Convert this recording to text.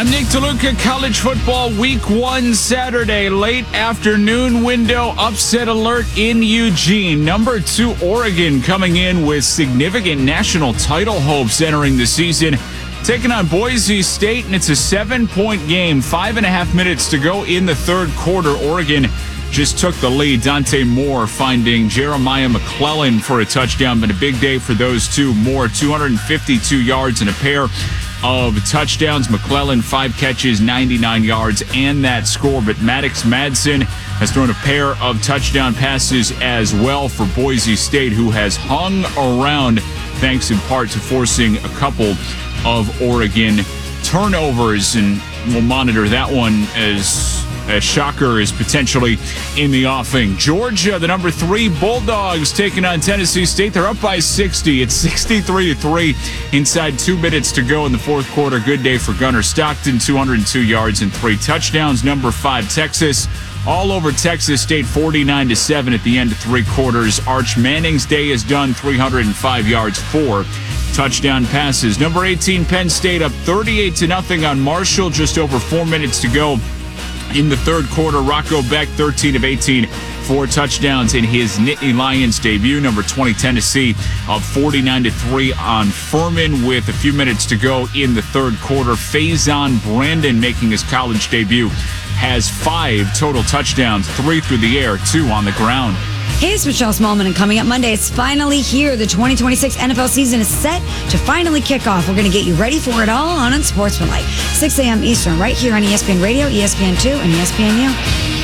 I'm Nick DeLuca. College football week 1 Saturday, late afternoon window, upset alert in Eugene. Number 2 Oregon coming in with significant national title hopes entering the season, taking on Boise State, and it's a 7-point game. 5.5 minutes to go in the third quarter. Oregon just took the lead. Dante Moore finding Jeremiah McClellan for a touchdown, but a big day for those two. Moore, 252 yards and a pair of touchdowns. McClellan, 5 catches, 99 yards, and that score. But Maddox Madsen has thrown a pair of touchdown passes as well for Boise State, who has hung around thanks in part to forcing a couple of Oregon turnovers. And we'll monitor that one as a shocker is potentially in the offing. Georgia, the number 3 Bulldogs, taking on Tennessee State. They're up by 60. It's 63-3 inside 2 minutes to go in the fourth quarter. Good day for Gunnar Stockton, 202 yards and 3 touchdowns. Number 5 Texas, all over Texas State, 49-7 at the end of 3 quarters. Arch Manning's day is done, 305 yards, 4 touchdown passes. Number 18 Penn State up 38-0 on Marshall. Just over 4 minutes to go in the third quarter. Rocco Beck, 13 of 18, 4 touchdowns in his Nittany Lions debut. Number 20 Tennessee up 49-3 on Furman with a few minutes to go in the third quarter. Faison Brandon, making his college debut, has 5 total touchdowns, 3 through the air, 2 on the ground. Hey, it's Michelle Smallman, and coming up Monday, it's finally here. The 2026 NFL season is set to finally kick off. We're going to get you ready for it all on Unsportsmanlike. 6 a.m. Eastern, right here on ESPN Radio, ESPN2, and ESPNU.